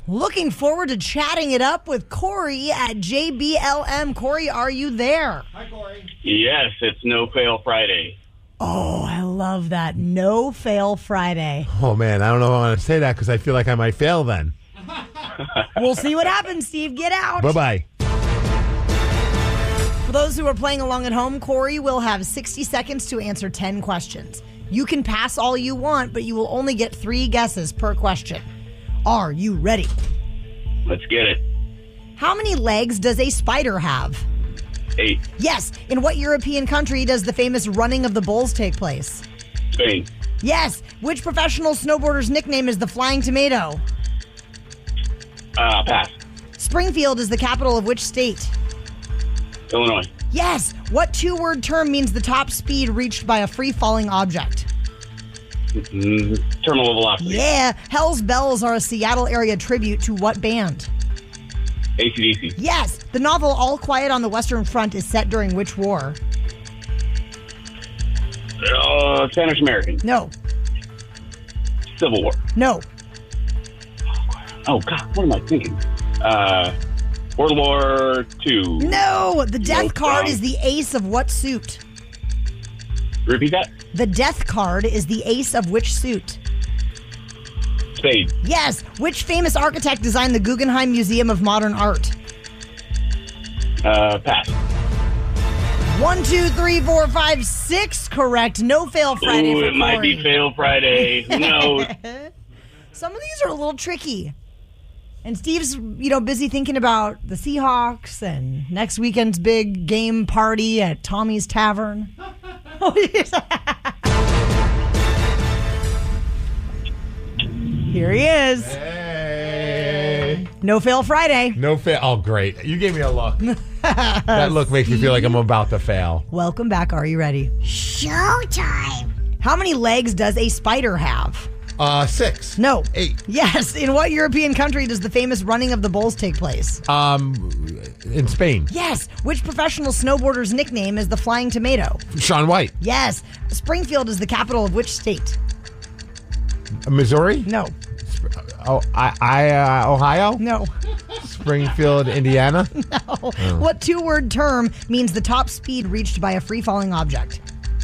Looking forward to chatting it up with Corey at JBLM. Corey, are you there? Hi, Corey. Yes, it's No Fail Friday. Oh, I love that. No Fail Friday. Oh, man, I don't know if I want to say that because I feel like I might fail then. We'll see what happens, Steve. Get out. Bye-bye. For those who are playing along at home, Corey will have 60 seconds to answer 10 questions. You can pass all you want, but you will only get 3 guesses per question. Are you ready? Let's get it. How many legs does a spider have? 8. Yes. In what European country does the famous running of the bulls take place? Spain. Yes. Which professional snowboarder's nickname is the Flying Tomato? Pass. Springfield is the capital of which state? Illinois. Yes. What 2-word term means the top speed reached by a free-falling object? Terminal velocity. Yeah. Hell's Bells are a Seattle area tribute to what band? AC/DC. Yes. The novel All Quiet on the Western Front is set during which war? Spanish American. No. Civil War. No. Oh, God, what am I thinking? World War II. No. The death Nope, card wrong. is the ace of what suit? Repeat that? The death card is the ace of which suit? Spade. Yes. Which famous architect designed the Guggenheim Museum of Modern Art? Pass. 1, 2, 3, 4, 5, 6 correct. No Fail Friday Ooh, for it might Corey. be Fail Friday. Who knows? Some of these are a little tricky. And Steve's, busy thinking about the Seahawks and next weekend's big game party at Tommy's Tavern. Here he is. Hey. No Fail Friday. No fail. Oh, great. You gave me a look. That look makes me feel like I'm about to fail. Welcome back. Are you ready? Showtime. How many legs does a spider have? 6. No. 8. Yes. In what European country does the famous running of the bulls take place? In Spain. Yes. Which professional snowboarder's nickname is the Flying Tomato? Shaun White. Yes. Springfield is the capital of which state? Missouri? No. Oh, Ohio? No. Springfield, Indiana? No. What 2-word term means the top speed reached by a free-falling object?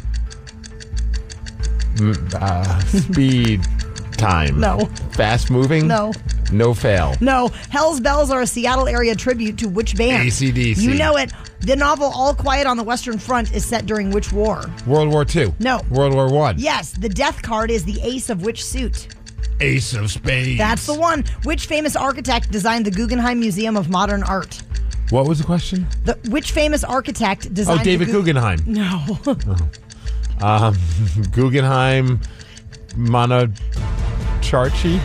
Speed time. No. Fast moving? No. No fail. No. Hell's Bells are a Seattle area tribute to which band? AC/DC. You know it. The novel All Quiet on the Western Front is set during which war? World War II. No. World War I. Yes. The death card is the ace of which suit? Ace of Spades. That's the one. Which famous architect designed the Guggenheim Museum of Modern Art? What was the question? Which famous architect designed David the Guggenheim. No. Guggenheim Monocharchi.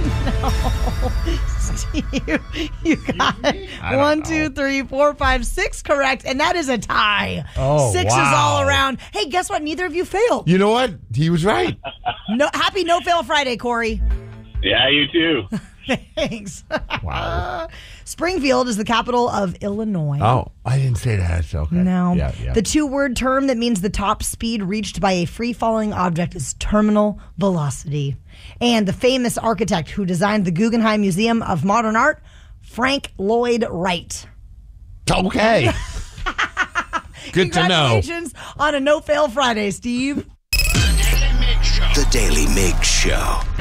Steve, you got it. 1, 2, 3, 4, 5, 6 correct, and that is a tie. Oh, 6 is wow. all around. Hey, guess what? Neither of you failed. You know what? He was right. Happy No Fail Friday, Corey. Yeah, you too. Thanks. Wow. Springfield is the capital of Illinois. Oh, I didn't say that. It's okay. No. Yeah. The 2-word term that means the top speed reached by a free-falling object is terminal velocity. And the famous architect who designed the Guggenheim Museum of Modern Art, Frank Lloyd Wright. Okay. Good to know. Congratulations on a No Fail Friday, Steve. The Daily Mig Show.